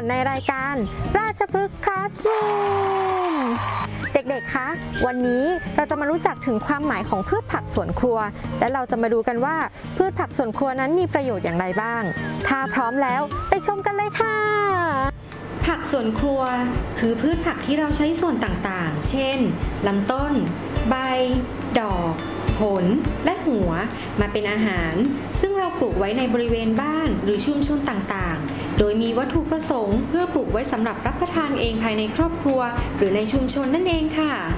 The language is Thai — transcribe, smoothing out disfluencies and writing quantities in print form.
ลในรายการราชพฤกษ์คลาสรูมเด็กๆคะวันนี้เราจะมารู้จักถึงความหมายของพืชผักสวนครัวและเราจะมาดูกันว่าพืชผักสวนครัวนั้นมีประโยชน์อย่างไรบ้างถ้าพร้อมแล้วไปชมกันเลยค่ะผักสวนครัวคือพืชผักที่เราใช้ส่วนต่างๆเช่นลำต้นใบดอกผลและหัวมาเป็นอาหารซึ่งเราปลูกไว้ในบริเวณบ้านหรือชุมชนต่างๆโดยมีวัตถุประสงค์เพื่อปลูกไว้สำหรับรับประทานเองภายในครอบครัวหรือในชุมชนนั่นเองค่ะ